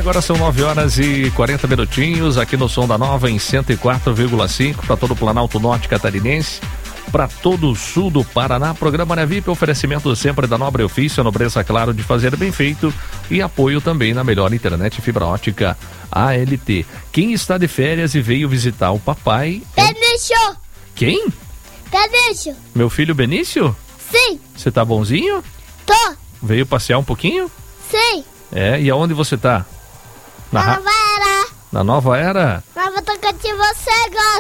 agora são 9h40 aqui no Som da Nova em 104,5 para todo o Planalto Norte Catarinense, para todo o sul do Paraná. Programa Né VIP, oferecimento sempre da Nobre Ofício, a nobreza, claro, de fazer bem feito, e apoio também na melhor internet fibra ótica ALT. Quem está de férias e veio visitar o papai... Benício! Quem? Benício! Meu filho Benício? Sim! Você tá bonzinho? Tô! Veio passear um pouquinho? Sim! E aonde você tá? Na Nova Era! Na Nova Era? Nova Tocantins, você gosta!